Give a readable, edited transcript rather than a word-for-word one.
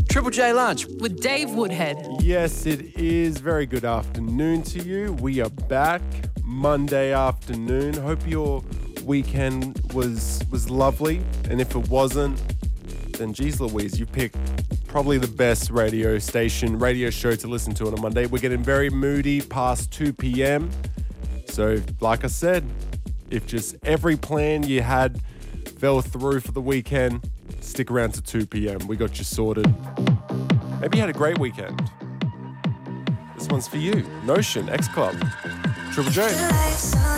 Triple J Lunch. With Dave Woodhead. Yes, it is. Very good afternoon to you. We are back Monday afternoon. Hope your weekend was lovely. And if it wasn't, then geez Louise, you picked probably the best radio show to listen to on a Monday. We're getting very moody past 2 p.m. So, like I said, if just every plan you had fell through for the weekend, stick around to 2 p.m. We got you sorted. Maybe you had a great weekend. This one's for you. Notion, X Club, Triple J.